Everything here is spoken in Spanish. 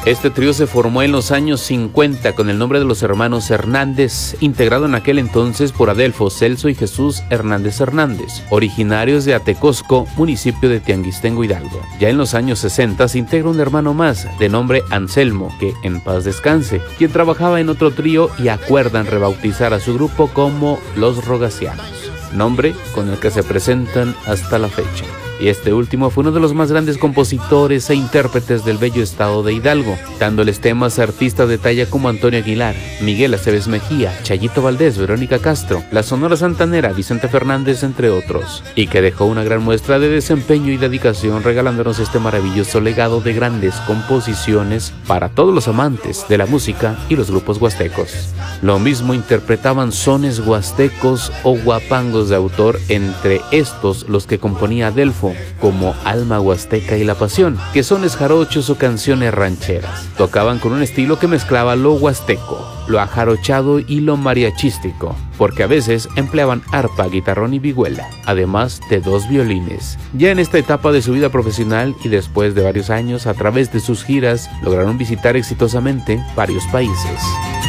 Este trío se formó en los años 50 con el nombre de los hermanos Hernández, integrado en aquel entonces por Adelfo, Celso y Jesús Hernández Hernández, originarios de Atecosco, municipio de Tianguistengo, Hidalgo. Ya en los años 60 se integra un hermano más, de nombre Anselmo, que en paz descanse, quien trabajaba en otro trío y acuerdan rebautizar a su grupo como Los Rogacianos, nombre con el que se presentan hasta la fecha. Y este último fue uno de los más grandes compositores e intérpretes del bello estado de Hidalgo, dándoles temas a artistas de talla como Antonio Aguilar, Miguel Aceves Mejía, Chayito Valdés, Verónica Castro, la Sonora Santanera, Vicente Fernández, entre otros, y que dejó una gran muestra de desempeño y dedicación regalándonos este maravilloso legado de grandes composiciones para todos los amantes de la música y los grupos huastecos. Lo mismo interpretaban sones huastecos o guapangos de autor, entre estos los que componía Adelfo, como Alma Huasteca y La Pasión, que sones jarochos o canciones rancheras. Tocaban con un estilo que mezclaba lo huasteco, lo ajarochado y lo mariachístico, porque a veces empleaban arpa, guitarrón y vihuela, además de 2 violines. Ya en esta etapa de su vida profesional y después de varios años, a través de sus giras, lograron visitar exitosamente varios países.